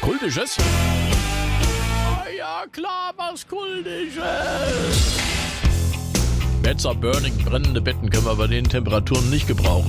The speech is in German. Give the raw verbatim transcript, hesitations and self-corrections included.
Kultisches? Oh ja, klar, was Kultisches. Better Burning, brennende Betten können wir bei den Temperaturen nicht gebrauchen.